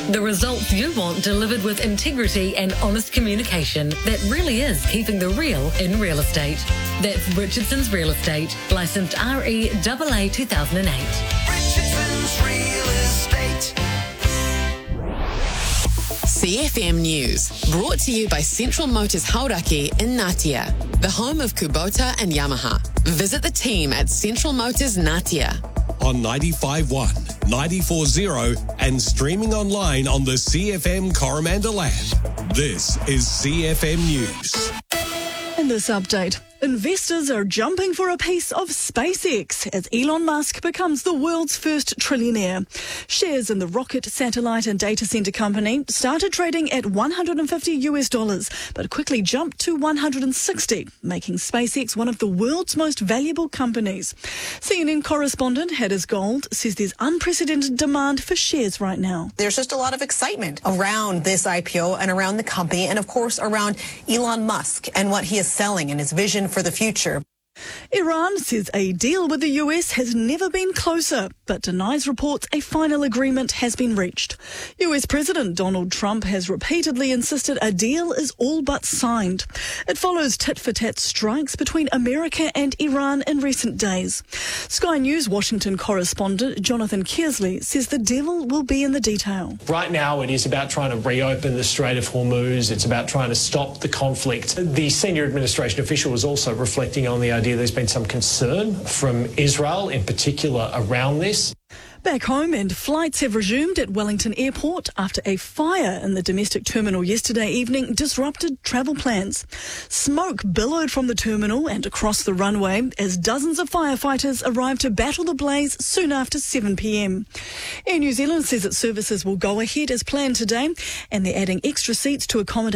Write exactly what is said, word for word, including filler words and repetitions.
The results you want delivered with integrity and honest communication that really is keeping the real in real estate. That's Richardson's Real Estate, licensed R E A A two thousand eight. Richardson's Real Estate. C F M News, brought to you by Central Motors Hauraki in Ngatea, the home of Kubota and Yamaha. Visit the team at Central Motors Ngatea. On ninety-five point one, ninety-four point zero and streaming online on the C F M Coromandel app. This is C F M News. In this update, investors are jumping for a piece of SpaceX as Elon Musk becomes the world's first trillionaire. Shares in the rocket, satellite and data center company started trading at one hundred fifty US dollars, but quickly jumped to one hundred sixty, making SpaceX one of the world's most valuable companies. C N N correspondent Hadders Gold says there's unprecedented demand for shares right now. There's just a lot of excitement around this I P O and around the company and, of course, around Elon Musk and what he is selling and his vision for the future. Iran says a deal with the U S has never been closer, but denies reports a final agreement has been reached. U S President Donald Trump has repeatedly insisted a deal is all but signed. It follows tit-for-tat strikes between America and Iran in recent days. Sky News Washington correspondent Jonathan Kearsley says the devil will be in the detail. Right now it is about trying to reopen the Strait of Hormuz. It's about trying to stop the conflict. The senior administration official was also reflecting on the idea there's been some concern from Israel in particular around this. Back home, and flights have resumed at Wellington Airport after a fire in the domestic terminal yesterday evening disrupted travel plans. Smoke billowed from the terminal and across the runway as dozens of firefighters arrived to battle the blaze soon after seven p m. Air New Zealand says its services will go ahead as planned today, and they're adding extra seats to accommodate